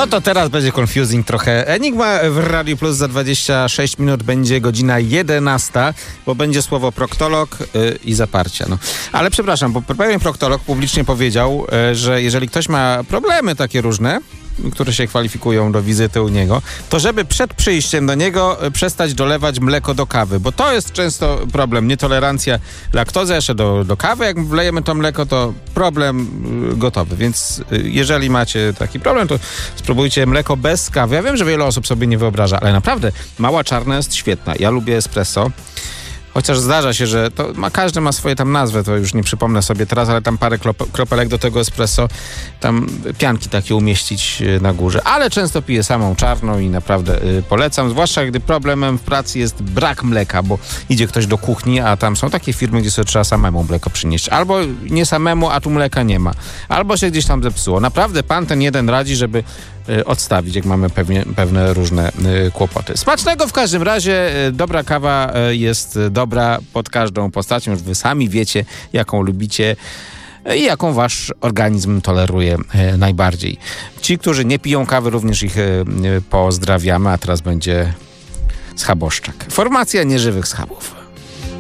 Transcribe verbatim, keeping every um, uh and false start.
No to teraz będzie confusing trochę. Enigma w Radiu Plus za dwadzieścia sześć minut będzie godzina jedenasta, bo będzie słowo proktolog yy, i zaparcia. No. Ale przepraszam, bo pewien proktolog publicznie powiedział, yy, że jeżeli ktoś ma problemy takie różne, które się kwalifikują do wizyty u niego, to żeby przed przyjściem do niego przestać dolewać mleko do kawy, bo to jest często problem, nietolerancja laktozy, jeszcze do, do kawy, jak wlejemy to mleko, to problem gotowy, więc jeżeli macie taki problem, to spróbujcie mleko bez kawy. Ja wiem, że wiele osób sobie nie wyobraża, ale naprawdę mała czarna jest świetna. Ja lubię espresso. Chociaż zdarza się, że to ma, każdy ma swoje tam nazwy, to już nie przypomnę sobie teraz, ale tam parę klop, kropelek do tego espresso, tam pianki takie umieścić na górze. Ale często piję samą czarną i naprawdę y, polecam, zwłaszcza gdy problemem w pracy jest brak mleka, bo idzie ktoś do kuchni, a tam są takie firmy, gdzie sobie trzeba samemu mleko przynieść. Albo nie samemu, a tu mleka nie ma. Albo się gdzieś tam zepsuło. Naprawdę pan ten jeden radzi, żeby y, odstawić, jak mamy pewnie, pewne różne y, kłopoty. Smacznego w każdym razie. Y, dobra kawa y, jest dobra. Dobra pod każdą postacią, już wy sami wiecie, jaką lubicie i jaką wasz organizm toleruje e, najbardziej. Ci, którzy nie piją kawy, również ich e, pozdrawiamy, a teraz będzie schaboszczak. Formacja nieżywych schabów.